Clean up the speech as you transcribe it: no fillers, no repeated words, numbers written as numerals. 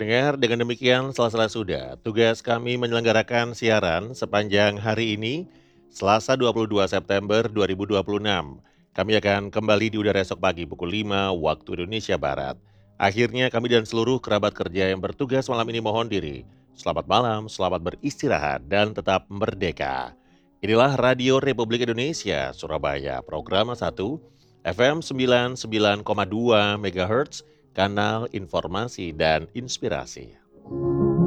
pendengar, dengan demikian selesai sudah tugas kami menyelenggarakan siaran sepanjang hari ini, Selasa 22 September 2026. Kami akan kembali di udara esok pagi pukul 5 waktu Indonesia Barat. Akhirnya kami dan seluruh kerabat kerja yang bertugas malam ini mohon diri. Selamat malam, selamat beristirahat, dan tetap merdeka. Inilah Radio Republik Indonesia, Surabaya, program 1, FM 99,2 MHz, kanal informasi dan inspirasi.